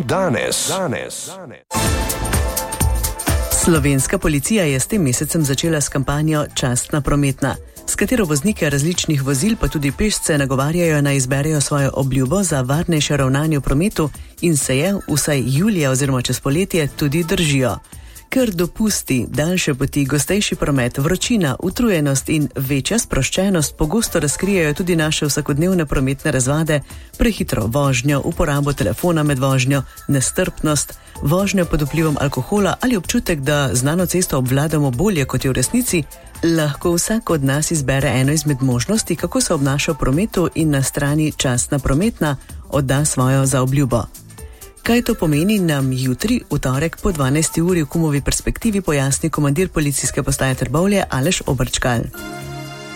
Danes. Slovenska policija je s tem mesecem začela s kampanjo Častna prometna, s katero voznike različnih vozil pa tudi pešce nagovarjajo naj izberejo svojo obljubo za varnejše ravnanje v prometu in se je, vsaj julija oziroma čez poletje, tudi držijo. Ker dopusti, daljše poti, gostejši promet, vročina, utrujenost in večja sproščenost pogosto razkrijajo tudi naše vsakodnevne prometne razvade, prehitro vožnjo, uporabo telefona med vožnjo, nestrpnost, vožnjo pod vplivom alkohola ali občutek, da znano cesto obvladamo bolje kot je v resnici, lahko vsak od nas izbere eno izmed možnosti, kako se obnaša v prometu in na strani Častna prometna odda svojo zaobljubo. Kaj to pomeni, nam jutri, v torek po 12. uri v Kumovi perspektivi pojasni komandir policijske postaje Trbovlje Aleš Obrčkal.